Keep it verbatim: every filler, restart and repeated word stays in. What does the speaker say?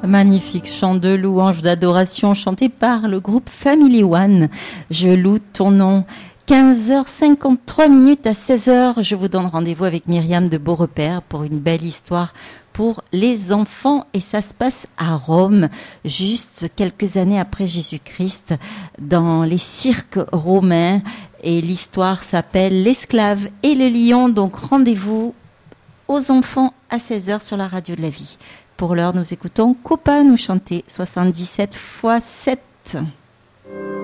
Magnifique chant de louange, d'adoration chanté par le groupe Family One. Je loue ton nom. quinze heures cinquante-trois minutes à seize heures, je vous donne rendez-vous avec Myriam de Beaurepaire pour une belle histoire pour les enfants et ça se passe à Rome, juste quelques années après Jésus-Christ, dans les cirques romains et l'histoire s'appelle L'esclave et le lion, donc rendez-vous aux enfants à seize heures sur la radio de la vie. Pour l'heure, nous écoutons Copa nous chanter soixante-dix-sept fois sept.